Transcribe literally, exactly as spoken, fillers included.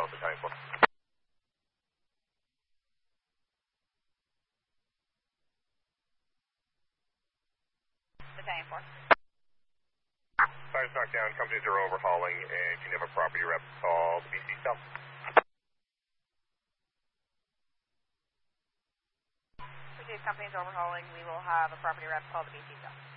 call Battalion four. Battalion four. Fire's knocked down, companies are overhauling, and you have a property rep call the B C cell. Companies overhauling, we will have a property rep call the B C cell.